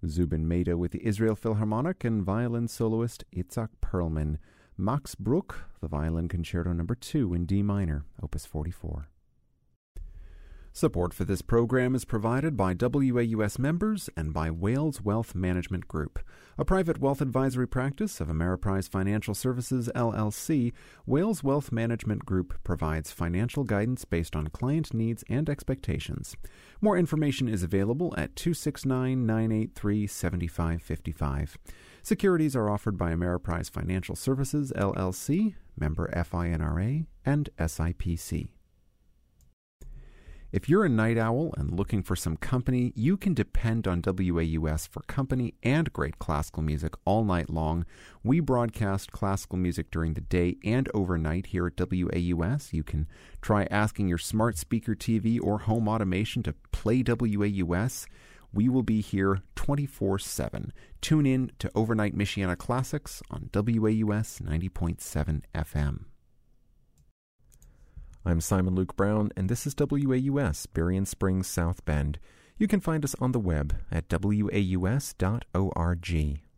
Zubin Mehta with the Israel Philharmonic and violin soloist Itzhak Perlman. Max Bruch, the Violin Concerto No. 2 in D minor, Opus 44. Support for this program is provided by WAUS members and by Wales Wealth Management Group, a private wealth advisory practice of Ameriprise Financial Services, LLC. Wales Wealth Management Group provides financial guidance based on client needs and expectations. More information is available at 269-983-7555. Securities are offered by Ameriprise Financial Services, LLC, member FINRA, and SIPC. If you're a night owl and looking for some company, you can depend on WAUS for company and great classical music all night long. We broadcast classical music during the day and overnight here at WAUS. You can try asking your smart speaker TV or home automation to play WAUS. We will be here 24/7. Tune in to Overnight Michiana Classics on WAUS 90.7 FM. I'm Simon Luke Brown, and this is WAUS, Berrien Springs, South Bend. You can find us on the web at waus.org.